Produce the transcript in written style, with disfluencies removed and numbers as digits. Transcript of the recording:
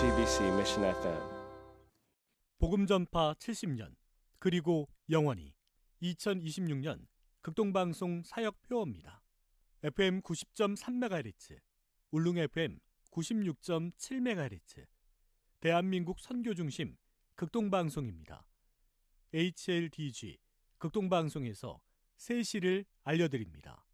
JCBC Mission FM. 복음 전파 70년 그리고 영원히 2026년 극동방송 사역 표어입니다. FM 90.3MHz, 울릉 FM 96.7MHz, 대한민국 선교중심 극동방송입니다. HLDG 극동방송에서 새 시를 알려드립니다.